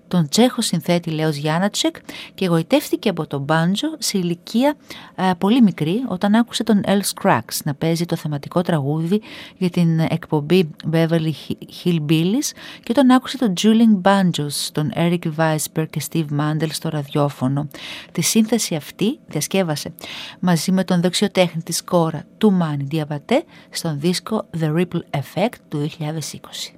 τον Τσέχο συνθέτη Λέος Γιάννατσεκ και εγωιτεύτηκε από τον μπάντζο σε ηλικία πολύ μικρή όταν άκουσε τον Earl Scruggs να παίζει το θεματικό τραγούδι για την εκπομπή Beverly Hillbillies και τον άκουσε τον Julian Banjos, τον Eric Weisberg και Steve Mandel στο ραδιόφωνο. Τη σύνθεση αυτή διασκεύασε μαζί με τον δεξιοτέχνη της κόρα του Manny Diabate στον δίσκο The Ripple Effect του 2020.